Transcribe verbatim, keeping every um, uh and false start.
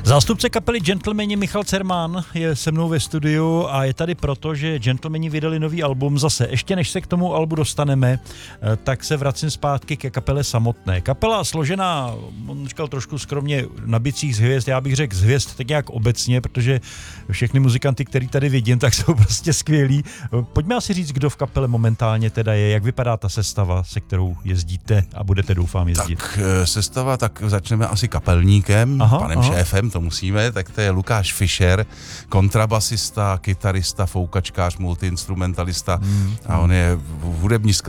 Zástupce kapely Gentlemani Michal Cerman je se mnou ve studiu a je tady proto, že Gentlemani vydali nový album zase. Ještě než se k tomu albu dostaneme, tak se vracím zpátky ke kapele samotné. Kapela složená, on říkal trošku skromně, nabicích z hvězd, já bych řekl z hvězd tak nějak obecně, protože všechny muzikanty, který tady vidím, tak jsou prostě skvělí. Pojďme asi říct, kdo v kapele momentálně teda je, jak vypadá ta sestava, se kterou jezdíte a budete, doufám, jezdit. Tak sestava, tak začneme asi kapelníkem, aha, panem aha. šéfem, to musíme, tak to je Lukáš Fischer, kontrabasista, kytarista, foukačkář, multiinstrumentalista hmm. a on je hudební